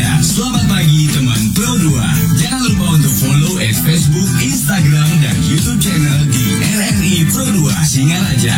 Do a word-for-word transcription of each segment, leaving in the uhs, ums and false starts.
Ya, selamat pagi teman Pro dua. Jangan lupa untuk follow at Facebook, Instagram, dan YouTube channel di R R I Pro dua Singaraja.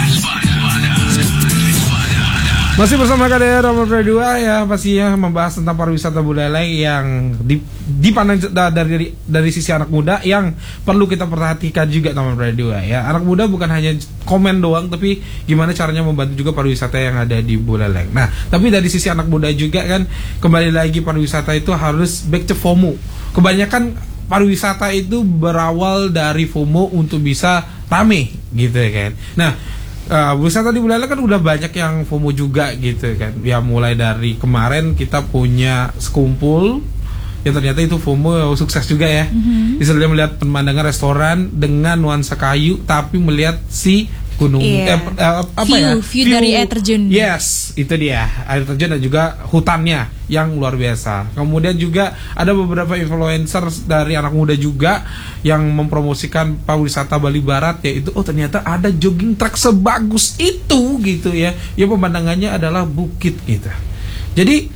Masih bersama K D R Nomor Pro dua ya, pastinya membahas tentang pariwisata Buleleng yang di, dipandang dari dari sisi anak muda yang perlu kita perhatikan juga Nomor Pro dua ya. Anak muda bukan hanya komen doang, tapi gimana caranya membantu juga pariwisata yang ada di Buleleng. Nah, tapi dari sisi anak muda juga kan, kembali lagi pariwisata itu harus back to FOMO. Kebanyakan pariwisata itu berawal dari FOMO untuk bisa rame gitu ya kan. Nah, Uh, wisata di Buleleng kan udah banyak yang FOMO juga gitu kan. Ya mulai dari kemarin kita punya sekumpul yang ternyata itu FOMO sukses juga ya. Mm-hmm. Istilahnya melihat pemandangan restoran dengan nuansa kayu tapi melihat si gunung yeah. eh, eh, apa view, ya? View, view dari air terjun. Yes, itu dia. Air terjun dan juga hutannya yang luar biasa. Kemudian juga ada beberapa influencer dari anak muda juga yang mempromosikan pariwisata Bali Barat, yaitu oh ternyata ada jogging track sebagus itu gitu ya. Ya pemandangannya adalah bukit gitu. Jadi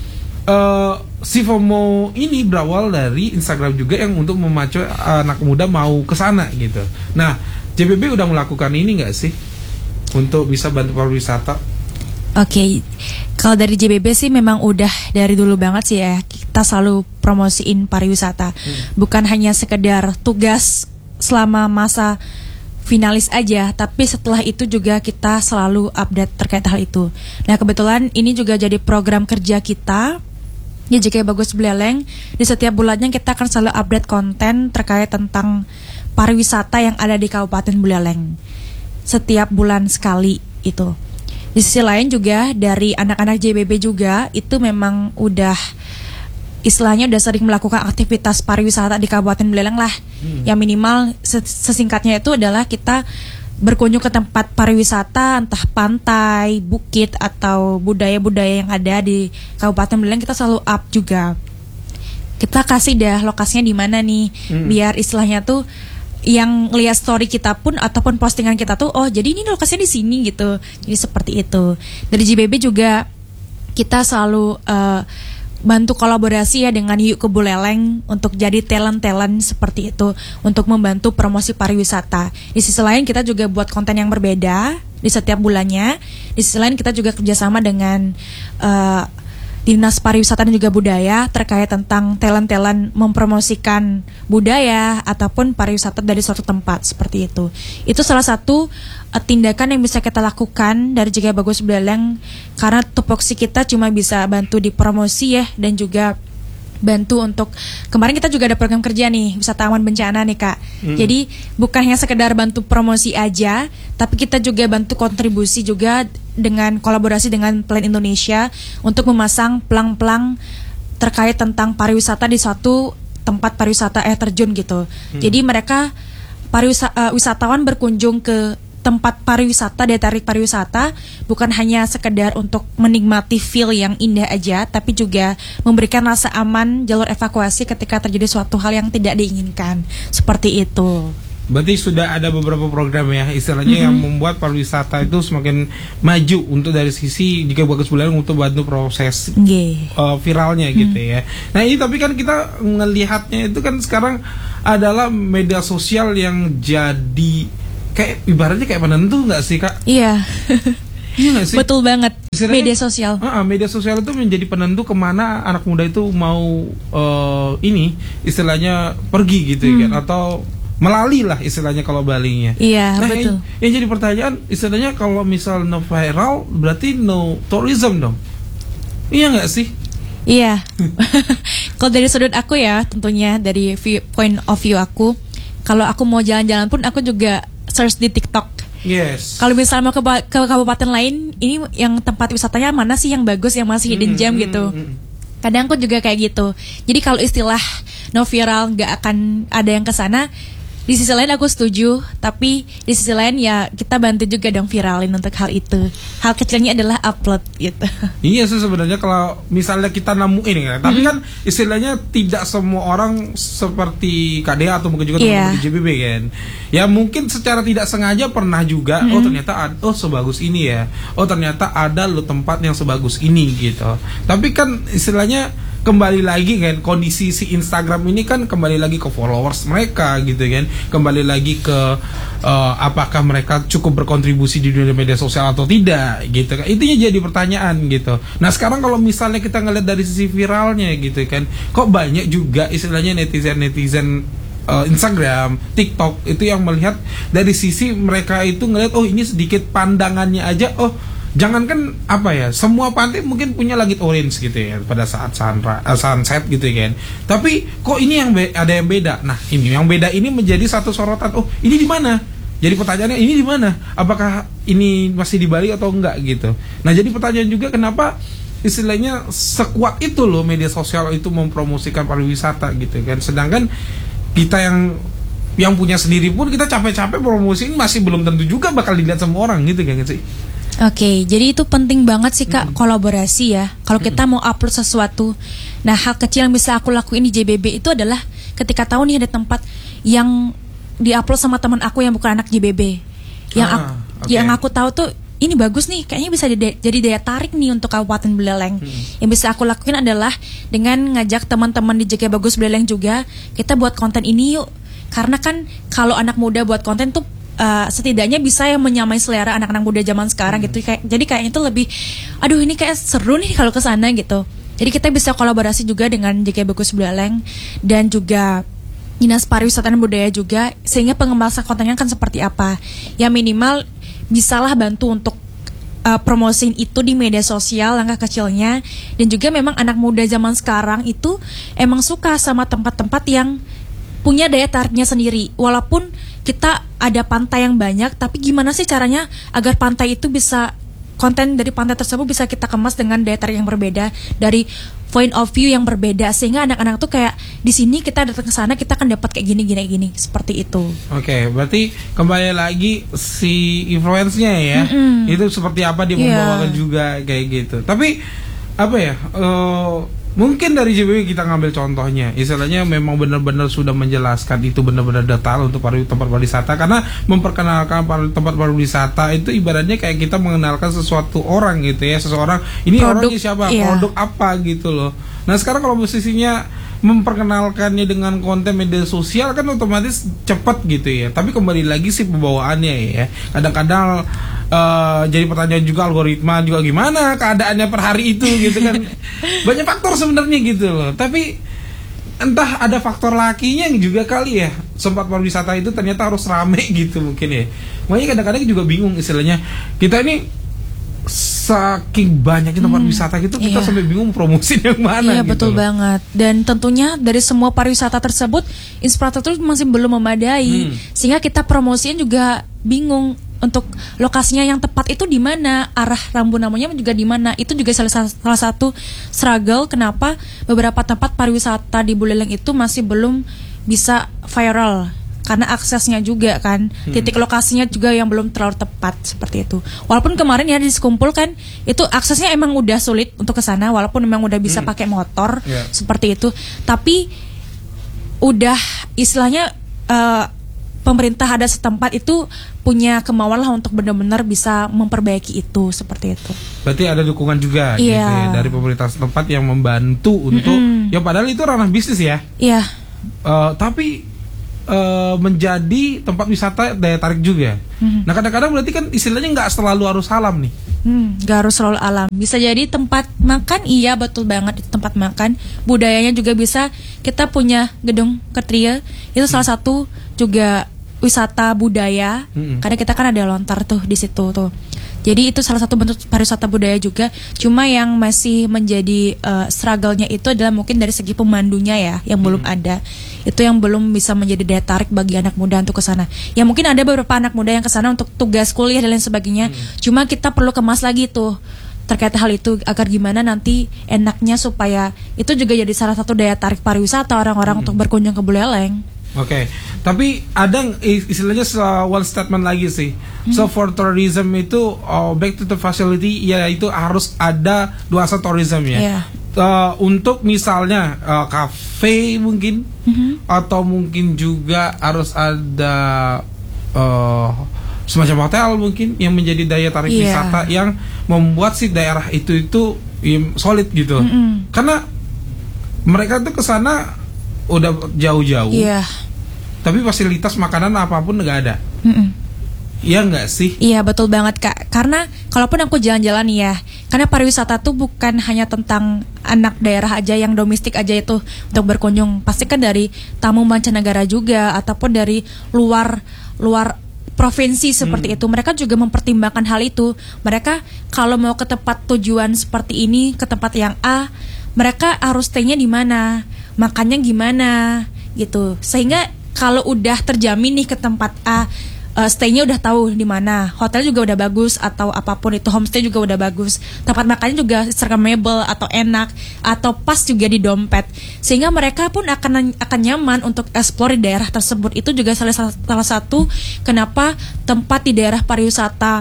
uh, si FOMO ini berawal dari Instagram juga yang untuk memacu anak muda mau ke sana gitu. Nah, J B B udah melakukan ini nggak sih untuk bisa bantu pariwisata? Oke, okay. Kalau dari J B B sih memang udah dari dulu banget sih ya, kita selalu promosiin pariwisata. Hmm. Bukan hanya sekedar tugas selama masa finalis aja, tapi setelah itu juga kita selalu update terkait hal itu. Nah, kebetulan ini juga jadi program kerja kita di J K Bagus Buleleng. Di setiap bulannya kita akan selalu update konten terkait tentang pariwisata yang ada di Kabupaten Buleleng. Setiap bulan sekali itu. Di sisi lain juga dari anak-anak J B B juga itu memang udah istilahnya udah sering melakukan aktivitas pariwisata di Kabupaten Buleleng lah. Hmm. Yang minimal sesingkatnya itu adalah kita berkunjung ke tempat pariwisata, entah pantai, bukit atau budaya-budaya yang ada di Kabupaten Buleleng, kita selalu up juga. Kita kasih dah lokasinya di mana nih, hmm. biar istilahnya tuh yang lihat story kita pun ataupun postingan kita tuh oh jadi ini lokasinya di sini gitu. Jadi seperti itu. Dari J B B juga kita selalu uh, bantu kolaborasi ya dengan Yuk ke Buleleng untuk jadi talent-talent seperti itu untuk membantu promosi pariwisata. Di sisi lain kita juga buat konten yang berbeda di setiap bulannya. Di sisi lain kita juga kerjasama dengan uh, Dinas Pariwisata dan juga Budaya terkait tentang talent-talent mempromosikan budaya ataupun pariwisata dari suatu tempat seperti itu. Itu salah satu uh, tindakan yang bisa kita lakukan dari J K Bagus Buleleng karena tupoksi kita cuma bisa bantu di promosi ya dan juga bantu untuk kemarin kita juga ada program kerja nih wisatawan bencana nih Kak. Hmm. Jadi bukan hanya sekedar bantu promosi aja, tapi kita juga bantu kontribusi juga dengan kolaborasi dengan Plan Indonesia untuk memasang pelang-pelang terkait tentang pariwisata di suatu tempat pariwisata air terjun gitu. Hmm. Jadi mereka pariwisa, uh, wisatawan berkunjung ke tempat pariwisata, daya tarik pariwisata bukan hanya sekedar untuk menikmati feel yang indah aja, tapi juga memberikan rasa aman jalur evakuasi ketika terjadi suatu hal yang tidak diinginkan. Seperti itu. Berarti sudah ada beberapa program ya istilahnya mm-hmm. yang membuat pariwisata itu semakin maju untuk dari sisi jika Bagus Buleleng untuk bantu proses yeah. uh, viralnya mm. gitu ya. Nah ini tapi kan kita ngelihatnya itu kan sekarang adalah media sosial yang jadi kayak ibaratnya kayak penentu nggak sih Kak? Iya. Iya nggak sih? Betul banget. Istilahnya, media sosial. Uh, media sosial itu menjadi penentu kemana anak muda itu mau uh, ini istilahnya pergi gitu hmm. kan atau melalui lah istilahnya kalau Balinya. Iya nah, betul. Yang, yang jadi pertanyaan istilahnya kalau misal no viral berarti no tourism dong. Iya nggak sih? Iya. Kalau dari sudut aku ya tentunya dari view, point of view aku, kalau aku mau jalan-jalan pun aku juga search di TikTok. Yes. Kalau misalnya mau ke, ke kabupaten lain, ini yang tempat wisatanya mana sih yang bagus, yang masih hidden gem mm, gitu. Mm, mm. Kadang aku juga kayak gitu. Jadi kalau istilah no viral nggak akan ada yang kesana. Di sisi lain aku setuju, tapi di sisi lain ya kita bantu juga dong viralin untuk hal itu. Hal kecilnya adalah upload gitu. Iya sih sebenarnya kalau misalnya kita nemuin kan, tapi kan istilahnya tidak semua orang seperti K D A atau mungkin juga yeah. teman-teman J B B kan. Ya mungkin secara tidak sengaja pernah juga, mm-hmm. oh ternyata ada, oh sebagus ini ya. Oh ternyata ada lo tempat yang sebagus ini gitu. Tapi kan istilahnya kembali lagi kan kondisi si Instagram ini kan kembali lagi ke followers mereka gitu kan, kembali lagi ke uh, apakah mereka cukup berkontribusi di dunia media sosial atau tidak gitu kan, intinya jadi pertanyaan gitu. Nah sekarang kalau misalnya kita ngeliat dari sisi viralnya gitu kan, kok banyak juga istilahnya netizen netizen Uh, Instagram, TikTok itu yang melihat dari sisi mereka itu ngelihat oh ini sedikit pandangannya aja, oh jangankan apa ya, semua pantai mungkin punya langit orange gitu ya pada saat sunra, uh, sunset gitu kan, tapi kok ini yang be- ada yang beda. Nah ini yang beda ini menjadi satu sorotan, oh ini di mana? Jadi pertanyaannya ini di mana? Apakah ini masih di Bali atau enggak gitu? Nah jadi pertanyaan juga kenapa istilahnya sekuat itu loh media sosial itu mempromosikan pariwisata gitu kan, sedangkan kita yang yang punya sendiri pun kita capek-capek promosiin masih belum tentu juga bakal dilihat sama orang gitu kan sih. Oke, jadi itu penting banget sih Kak, mm-hmm. kolaborasi ya. Kalau kita mm-hmm. mau upload sesuatu, nah hal kecil yang bisa aku lakuin di J B B itu adalah ketika tahu nih ada tempat yang diupload sama teman aku yang bukan anak J B B, yang ah, aku, okay. yang aku tahu tuh ini bagus nih, kayaknya bisa jadi, jadi daya tarik nih untuk Kabupaten Buleleng. Hmm. Yang bisa aku lakuin adalah dengan ngajak teman-teman di J K Bagus Buleleng juga, kita buat konten ini yuk. Karena kan kalau anak muda buat konten tuh uh, setidaknya bisa yang menyamai selera anak-anak muda zaman sekarang hmm. gitu. Kayak, jadi kayaknya itu lebih, aduh ini kayak seru nih kalau ke sana gitu. Jadi kita bisa kolaborasi juga dengan J K Bagus Buleleng dan juga Dinas Pariwisata dan Budaya juga, sehingga pengemasan kontennya kan seperti apa. Ya minimal bisalah bantu untuk uh, promosiin itu di media sosial langkah kecilnya. Dan juga memang anak muda zaman sekarang itu emang suka sama tempat-tempat yang punya daya tariknya sendiri. Walaupun kita ada pantai yang banyak, tapi gimana sih caranya agar pantai itu bisa, konten dari pantai tersebut bisa kita kemas dengan daya tarik yang berbeda, dari point of view yang berbeda, sehingga anak-anak tuh kayak di sini kita datang ke sana kita akan dapat kayak gini gini gini seperti itu. Oke, okay, berarti kembali lagi si influence-nya ya, mm-hmm. itu seperti apa dia yeah. membawakan juga kayak gitu. Tapi apa ya? Uh, Mungkin dari J B B kita ngambil contohnya, istilahnya memang benar-benar sudah menjelaskan itu benar-benar detail untuk pari, tempat pariwisata, karena memperkenalkan pari, tempat pariwisata itu ibaratnya kayak kita mengenalkan sesuatu orang gitu ya, seseorang ini produk, orangnya siapa, iya. produk apa gitu loh. Nah sekarang kalau posisinya memperkenalkannya dengan konten media sosial kan otomatis cepat gitu ya, tapi kembali lagi sih pembawaannya ya, kadang-kadang Uh, jadi pertanyaan juga algoritma juga gimana keadaannya per hari itu gitu kan. Banyak faktor sebenarnya gitu loh. Tapi entah ada faktor lakinya yang juga kali ya, tempat pariwisata itu ternyata harus rame gitu mungkin ya. Makanya kadang-kadang juga bingung istilahnya. Kita ini saking banyaknya tempat hmm, wisata gitu kita iya. sampai bingung promosi yang mana. Iya gitu betul loh. Banget. Dan tentunya dari semua pariwisata tersebut infrastruktur masih belum memadai, hmm. sehingga kita promosiin juga bingung untuk lokasinya yang tepat itu di mana, arah rambu namanya juga di mana. Itu juga salah, salah satu struggle kenapa beberapa tempat pariwisata di Buleleng itu masih belum bisa viral, karena aksesnya juga kan, hmm. titik lokasinya juga yang belum terlalu tepat seperti itu. Walaupun kemarin ya diskumpul kan, itu aksesnya emang udah sulit untuk ke sana, walaupun memang udah bisa hmm. pakai motor yeah. seperti itu. Tapi udah istilahnya uh, pemerintah ada setempat itu punya kemauan lah untuk benar-benar bisa memperbaiki itu seperti itu. Berarti ada dukungan juga yeah. gitu ya, dari pemerintah setempat yang membantu untuk, mm-hmm. ya padahal itu ranah bisnis ya. Iya. Yeah. Uh, tapi uh, menjadi tempat wisata daya tarik juga. Mm-hmm. Nah kadang-kadang berarti kan istilahnya nggak selalu harus alam nih. Hmm, gak harus selalu alam. Bisa jadi tempat makan, iya betul banget itu tempat makan. Budayanya juga bisa. Kita punya gedung Ketria, itu salah hmm. satu juga wisata budaya, mm-hmm. karena kita kan ada lontar tuh di situ tuh. Jadi itu salah satu bentuk pariwisata budaya juga. Cuma yang masih menjadi uh, struggle-nya itu adalah mungkin dari segi pemandunya ya, yang mm-hmm. belum ada. Itu yang belum bisa menjadi daya tarik bagi anak muda untuk ke sana. Ya mungkin ada beberapa anak muda yang ke sana untuk tugas kuliah dan lain sebagainya. Mm-hmm. Cuma kita perlu kemas lagi tuh terkait hal itu agar gimana nanti enaknya supaya itu juga jadi salah satu daya tarik pariwisata orang-orang mm-hmm. untuk berkunjung ke Buleleng. Oke, okay. Tapi ada istilahnya one statement lagi sih. Hmm. So for tourism itu uh, back to the facility, ya itu harus ada nuansa tourism ya. Yeah. Uh, untuk misalnya uh, cafe mungkin, mm-hmm. atau mungkin juga harus ada uh, semacam hotel mungkin yang menjadi daya tarik yeah. wisata yang membuat si daerah itu itu solid gitu. Mm-hmm. Karena mereka tuh kesana udah jauh-jauh. Iya. Tapi fasilitas makanan apapun nggak ada. Mm-mm. Iya nggak sih? Iya betul banget Kak. Karena kalaupun aku jalan-jalan nih ya, karena pariwisata tuh bukan hanya tentang anak daerah aja yang domestik aja itu untuk berkunjung. Pasti kan dari tamu mancanegara juga ataupun dari luar luar provinsi seperti hmm. itu. Mereka juga mempertimbangkan hal itu. Mereka kalau mau ke tempat tujuan seperti ini, ke tempat yang A, mereka harus stay-nya di mana, makannya gimana gitu. Sehingga kalau udah terjamin nih ke tempat A, Uh, stay-nya udah tahu di mana, hotel juga udah bagus atau apapun itu, homestay juga udah bagus, tempat makannya juga instagramable atau enak atau pas juga di dompet, sehingga mereka pun akan akan nyaman untuk explore di daerah tersebut. Itu juga salah salah satu kenapa tempat di daerah pariwisata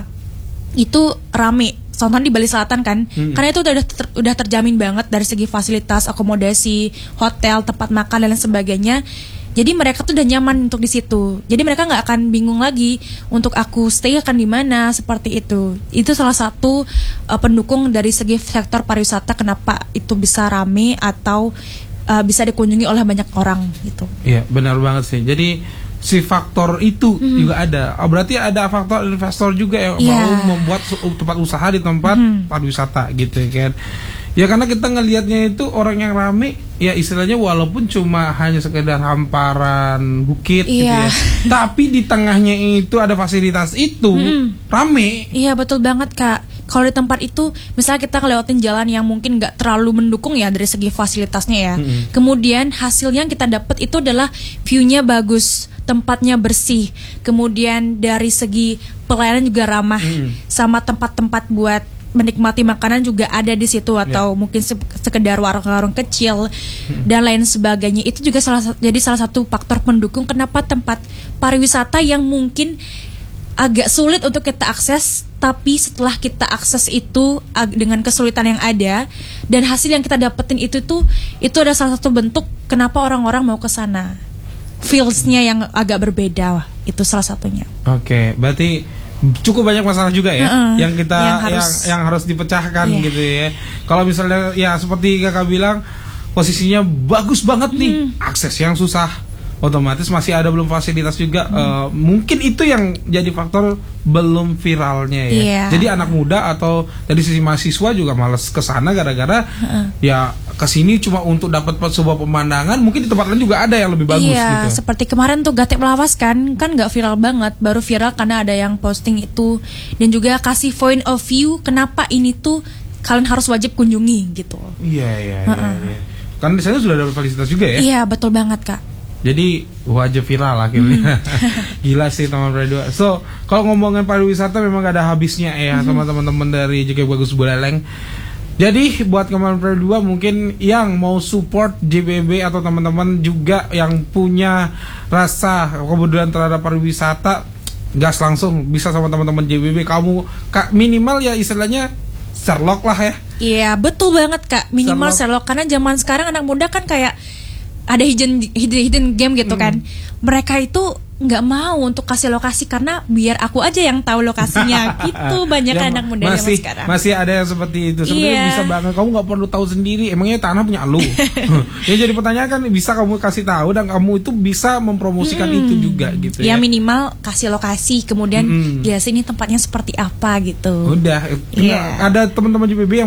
itu rame. Contohnya di Bali Selatan kan, hmm. karena itu udah ter, udah terjamin banget dari segi fasilitas, akomodasi, hotel, tempat makan dan lain sebagainya. Jadi mereka tuh udah nyaman untuk di situ. Jadi mereka nggak akan bingung lagi untuk aku stay akan di mana seperti itu. Itu salah satu uh, pendukung dari segi sektor pariwisata kenapa itu bisa rame atau uh, bisa dikunjungi oleh banyak orang gitu. Iya benar banget sih. Jadi si faktor itu mm. juga ada. Oh, berarti ada faktor investor juga yang yeah. mau membuat tempat usaha di tempat mm. pariwisata gitu kan. Ya karena kita ngelihatnya itu orang yang rame, ya istilahnya walaupun cuma hanya sekedar hamparan bukit gitu iya. ya. Tapi di tengahnya itu ada fasilitas itu, hmm. rame. Iya betul banget Kak. Kalau di tempat itu, misalnya kita ngelewatin jalan yang mungkin nggak terlalu mendukung ya dari segi fasilitasnya ya. Hmm. Kemudian hasilnya yang kita dapat itu adalah view-nya bagus, tempatnya bersih. Kemudian dari segi pelayanan juga ramah, hmm. sama tempat-tempat buat menikmati makanan juga ada di situ atau yeah. mungkin sekedar warung-warung kecil hmm. dan lain sebagainya. Itu juga salah jadi salah satu faktor pendukung kenapa tempat pariwisata yang mungkin agak sulit untuk kita akses, tapi setelah kita akses itu dengan kesulitan yang ada dan hasil yang kita dapetin itu tuh itu ada salah satu bentuk kenapa orang-orang mau ke sana. Feels-nya yang agak berbeda, itu salah satunya. Oke, okay, berarti cukup banyak masalah juga ya uh-uh, yang kita yang harus, yang, yang harus dipecahkan yeah. gitu ya. Kalau misalnya ya seperti kakak bilang posisinya bagus banget nih, hmm. akses yang susah, otomatis masih ada belum fasilitas juga. Hmm. Uh, mungkin itu yang jadi faktor belum viralnya ya. Yeah. Jadi anak muda atau dari sisi mahasiswa juga malas kesana gara-gara uh-uh. ya kesini cuma untuk dapat sebuah pemandangan. Mungkin di tempat lain juga ada yang lebih bagus iya, gitu. Seperti kemarin tuh Gatek Lawas kan kan nggak viral banget, baru viral karena ada yang posting itu dan juga kasih point of view kenapa ini tuh kalian harus wajib kunjungi gitu. Iya iya uh-uh. iya, iya. Karena di sana sudah ada fasilitas juga ya. Iya betul banget Kak. Jadi wajib viral akhirnya. hmm. Gila sih teman berdua. So kalau ngomongin pariwisata memang gak ada habisnya ya, hmm. teman-teman dari J K Bagus Buleleng. Jadi buat teman berdua mungkin yang mau support J B B atau teman-teman juga yang punya rasa kepedulian terhadap pariwisata, gas langsung bisa sama teman-teman J B B. Kamu kak, minimal ya istilahnya Sherlock lah ya. Iya betul banget Kak, minimal Sherlock. Sherlock karena zaman sekarang anak muda kan kayak ada hidden hidden, hidden game gitu hmm. kan. Mereka itu nggak mau untuk kasih lokasi karena biar aku aja yang tahu lokasinya gitu. Banyak ya, anak muda masih, sekarang masih ada yang seperti itu. Sebenarnya yeah. bisa banget. Kamu nggak perlu tahu sendiri. Emangnya tanah punya lu. Ya jadi pertanyaan kan bisa kamu kasih tahu dan kamu itu bisa mempromosikan hmm. itu juga gitu ya. Ya minimal kasih lokasi, kemudian hmm. ya sini tempatnya seperti apa gitu. Udah. Yeah. Ada teman-teman J B B yang